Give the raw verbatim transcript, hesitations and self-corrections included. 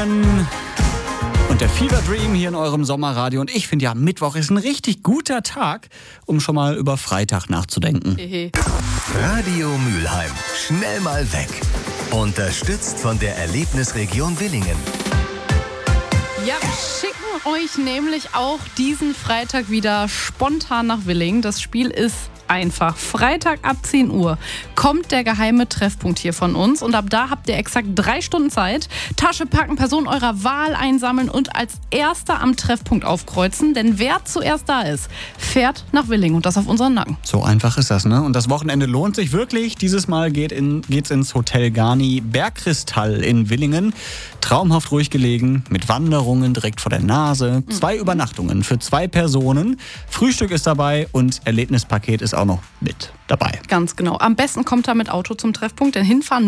Willingen und der Fever Dream hier in eurem Sommerradio. Und ich finde ja, Mittwoch ist ein richtig guter Tag, um schon mal über Freitag nachzudenken. Radio Mülheim. Schnell mal weg. Unterstützt von der Erlebnisregion Willingen. Ja, wir schicken euch nämlich auch diesen Freitag wieder spontan nach Willingen. Das Spiel ist einfach. Freitag ab zehn Uhr kommt der geheime Treffpunkt hier von uns und ab da habt ihr exakt drei Stunden Zeit. Tasche packen, Person eurer Wahl einsammeln und als Erster am Treffpunkt aufkreuzen, denn wer zuerst da ist, fährt nach Willingen und das auf unseren Nacken. So einfach ist das, ne? Und das Wochenende lohnt sich wirklich. Dieses Mal geht in, geht's ins Hotel Garni Bergkristall in Willingen. Traumhaft ruhig gelegen, mit Wanderungen direkt vor der Nase. Zwei mhm. Übernachtungen für zwei Personen. Frühstück ist dabei und Erlebnispaket ist auch noch mit dabei. Ganz genau. Am besten kommt er mit Auto zum Treffpunkt, denn hinfahren